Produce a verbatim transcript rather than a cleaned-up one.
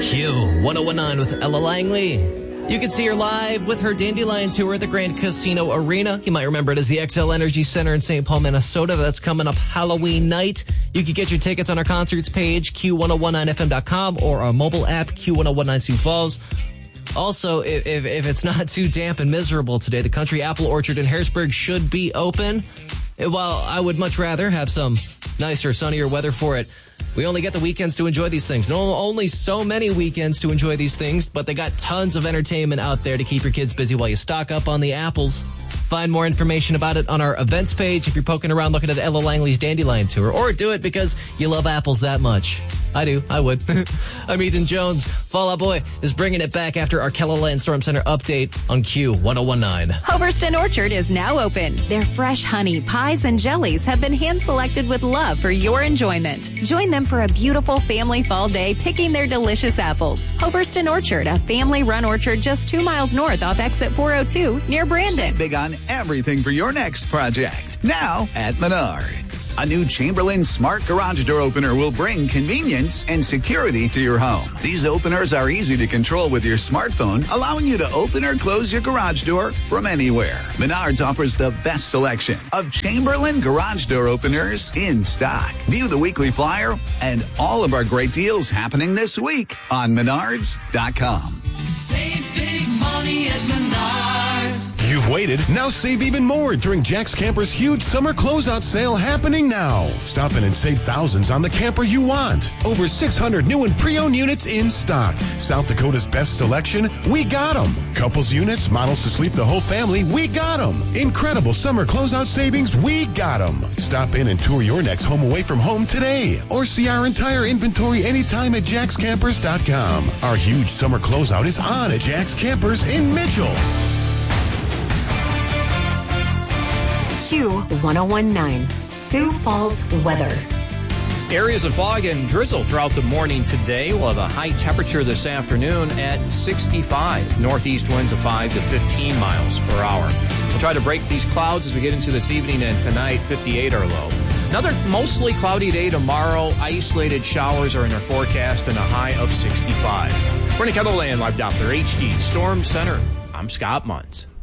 Q one oh one nine with Ella Langley. You can see her live with her Dandelion Tour at the Grand Casino Arena. You might remember it as the X L Energy Center in Saint Paul, Minnesota. That's coming up Halloween night. You can get your tickets on our concerts page, Q ten nineteen F M dot com, or our mobile app, Q ten nineteen Sioux Falls. Also, if, if, if it's not too damp and miserable today, the Country Apple Orchard in Harrisburg should be open. While I would much rather have some nicer, sunnier weather for it, we only get the weekends to enjoy these things. No, only so many weekends to enjoy these things, but they got tons of entertainment out there to keep your kids busy while you stock up on the apples. Find more information about it on our events page if you're poking around looking at Ella Langley's Dandelion Tour, or do it because you love apples that much. I do. I would. I'm Ethan Jones. Fall Out Boy is bringing it back after our Kellerland Storm Center update on Q ten nineteen. Hoverston Orchard is now open. Their fresh honey, pies, and jellies have been hand-selected with love for your enjoyment. Join them for a beautiful family fall day picking their delicious apples. Hoverston Orchard, a family-run orchard just two miles north off exit four oh two near Brandon. Save big on everything for your next project. Now at Menards. A new Chamberlain Smart Garage Door Opener will bring convenience and security to your home. These openers are easy to control with your smartphone, allowing you to open or close your garage door from anywhere. Menards offers the best selection of Chamberlain Garage Door Openers in stock. View the weekly flyer and all of our great deals happening this week on Menards dot com. Save big money at Menards. You've waited. Now save even more during Jack's Camper's huge summer closeout sale happening now. Stop in and save thousands on the camper you want. Over six hundred new and pre-owned units in stock. South Dakota's best selection, we got them. Couples units, models to sleep the whole family, we got them. Incredible summer closeout savings, we got them. Stop in and tour your next home away from home today. Or see our entire inventory anytime at jacks campers dot com. Our huge summer closeout is on at Jack's Campers in Mitchell. Q ten nineteen, Sioux Falls weather. Areas of fog and drizzle throughout the morning today. We'll have a high temperature this afternoon at sixty-five. Northeast winds of five to fifteen miles per hour. We'll try to break these clouds as we get into this evening, and tonight, fifty-eight our low. Another mostly cloudy day tomorrow. Isolated showers are in our forecast and a high of sixty-five. We're in Kellerland Live Doppler H D Storm Center. I'm Scott Munz.